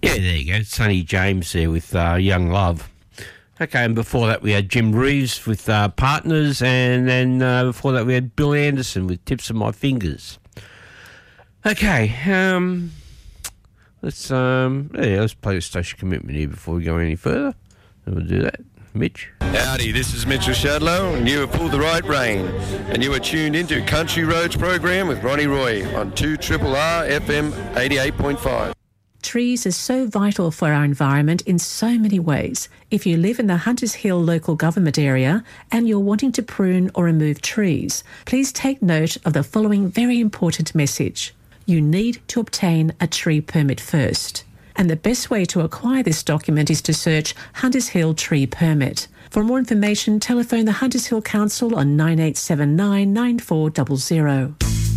Yeah, there you go. Sonny James there with Young Love. Okay, and before that we had Jim Reeves with Partners, and then before that we had Bill Anderson with Tips of My Fingers. Okay, let's play a station commitment here before we go any further. And we'll do that. Mitch? Howdy, this is Mitchell Shadlow, and you have pulled the right rein, and you are tuned into Country Roads program with Ronnie Roy on 2RRR FM 88.5. Trees are so vital for our environment in so many ways. If you live in the Hunters Hill local government area and you're wanting to prune or remove trees, please take note of the following very important message. You need to obtain a tree permit first. And the best way to acquire this document is to search Hunters Hill Tree Permit. For more information, telephone the Hunters Hill Council on 9879 9400.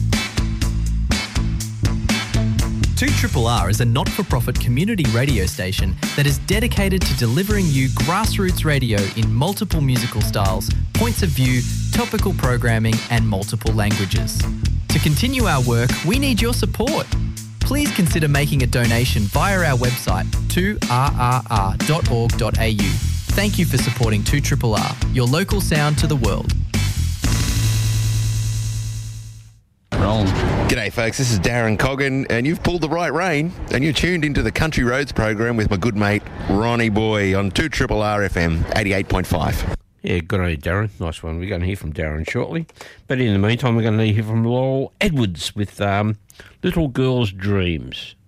2RRR is a not-for-profit community radio station that is dedicated to delivering you grassroots radio in multiple musical styles, points of view, topical programming and multiple languages. To continue our work, we need your support. Please consider making a donation via our website 2rrr.org.au. Thank you for supporting 2RRR, your local sound to the world. G'day folks, this is Darren Coggan, and you've pulled the right rein, and you're tuned into the Country Roads program with my good mate Ronnie Boy on 2RRR FM 88.5. Yeah, good on you, Darren. Nice one. We're going to hear from Darren shortly. But in the meantime, we're going to hear from Laurel Edwards with Little Girl's Dreams.